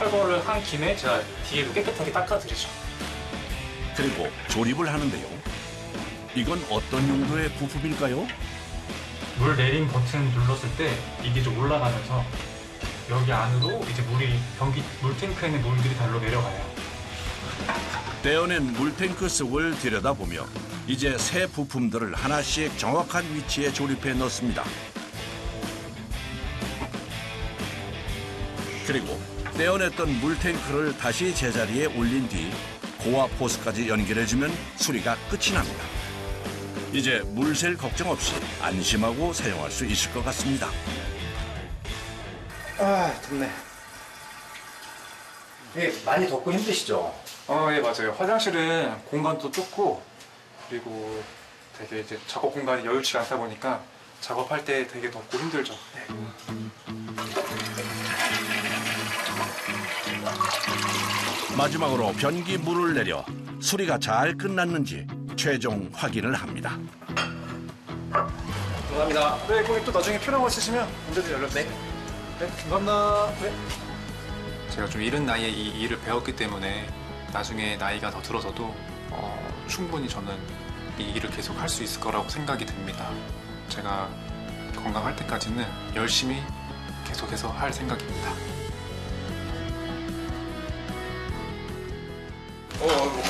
철거를 한 김에 제가 뒤에도 깨끗하게 닦아드리죠. 그리고 조립을 하는데요. 이건 어떤 용도의 부품일까요? 물 내림 버튼 눌렀을 때 이게 좀 올라가면서 여기 안으로 이제 물탱크에 있는 물들이 달로 내려가요. 떼어낸 물탱크 속을 들여다보며 이제 새 부품들을 하나씩 정확한 위치에 조립해 넣습니다. 그리고 떼어냈던 물탱크를 다시 제자리에 올린 뒤 고압 호스까지 연결해주면 수리가 끝이 납니다. 이제 물 셀 걱정 없이 안심하고 사용할 수 있을 것 같습니다. 아, 덥네. 이게 많이 덥고 힘드시죠? 예, 맞아요. 화장실은 공간도 좁고 그리고 되게 이제 작업 공간이 여유치가 않다 보니까 작업할 때 되게 덥고 힘들죠. 마지막으로 변기 물을 내려 수리가 잘 끝났는지 최종 확인을 합니다. 감사합니다. 네, 거기 또 나중에 필요한 거 있으시면 언제든 연락 주세요. 네, 감사합니다. 네. 제가 좀 이른 나이에 이 일을 배웠기 때문에 나중에 나이가 더 들어서도 충분히 저는 이 일을 계속 할 수 있을 거라고 생각이 듭니다. 제가 건강할 때까지는 열심히 계속해서 할 생각입니다.